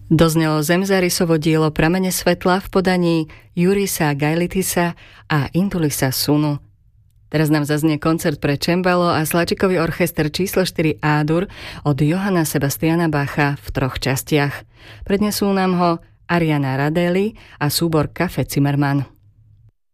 Doznelo Zemzarisovo dielo Pramene svetla v podaní Jurisa Gailitisa a Intulisa Sunu. Teraz nám zaznie koncert pre čembalo a sláčikový orchester číslo 4 A-dur od Johanna Sebastiana Bacha v 3 častiach. Prednesú nám ho Ariana Radeli a súbor Café Zimmermann.